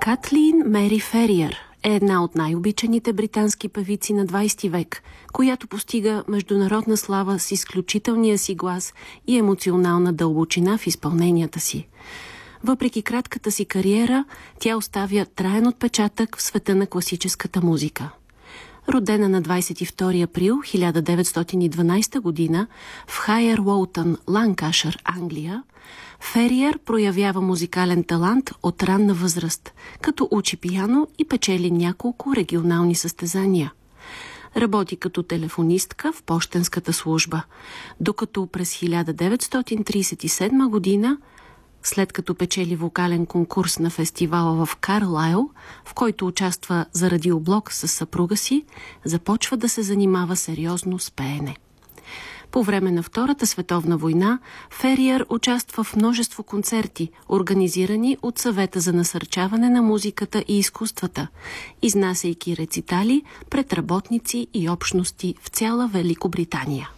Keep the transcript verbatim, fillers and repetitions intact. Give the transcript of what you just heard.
Катлин Мери Фериър е една от най-обичаните британски певици на двайсети век, която постига международна слава с изключителния си глас и емоционална дълбочина в изпълненията си. Въпреки кратката си кариера, тя оставя траен отпечатък в света на класическата музика. Родена на двайсет и втори април хиляда деветстотин и дванадесета година в Хайер Уолтън, Ланкашир, Англия, Фериър проявява музикален талант от ранна възраст, като учи пиано и печели няколко регионални състезания. Работи като телефонистка в пощенската служба, докато през хиляда деветстотин тридесет и седма година, след като печели вокален конкурс на фестивала в Карлайл, в който участва за радиоблог със съпруга си, започва да се занимава сериозно с пеене. По време на Втората световна война Фериър участва в множество концерти, организирани от Съвета за насърчаване на музиката и изкуствата, изнасяйки рецитали пред работници и общности в цяла Великобритания.